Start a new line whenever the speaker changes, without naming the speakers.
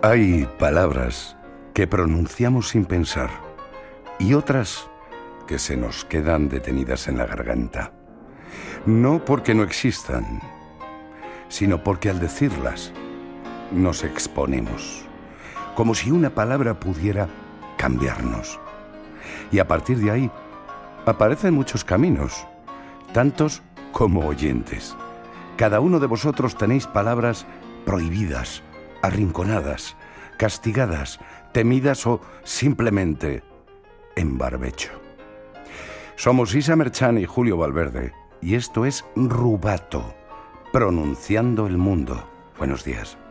Hay palabras que pronunciamos sin pensar y otras que se nos quedan detenidas en la garganta. No porque no existan, sino porque al decirlas nos exponemos, como si una palabra pudiera cambiarnos. Y a partir de ahí aparecen muchos caminos, tantos como oyentes. Cada uno de vosotros tenéis palabras prohibidas, arrinconadas, castigadas, temidas o simplemente en barbecho. Somos Isa Merchan y Julio Valverde y esto es Rubato, pronunciando el mundo. Buenos días.